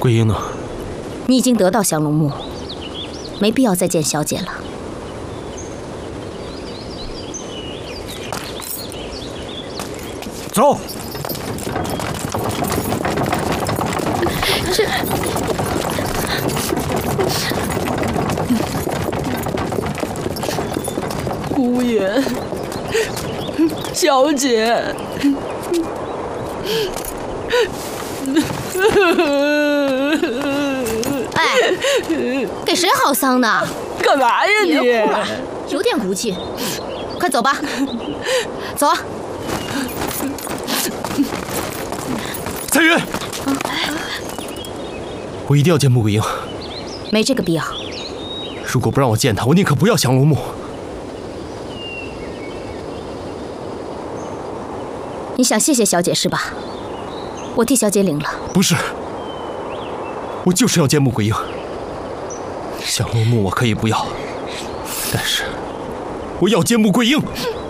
桂英呢？ 你已经得到降龙木，没必要再见小姐了。 走。 是。 姑爷，小姐。 哎，给谁好丧呢？ 干嘛呀你？ 别哭了，有点骨气。快走吧，走啊！ 彩云，我一定要见穆桂英。 没这个必要。 如果不让我见她，我宁可不要降龙木。 你想谢谢小姐是吧？我替小姐领了。 不是，我就是要见穆桂英。降龙木我可以不要，但是我要见穆桂英。